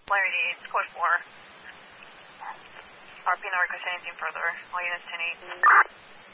Polarity 8, code 4. RP not request anything further. All units 10-8.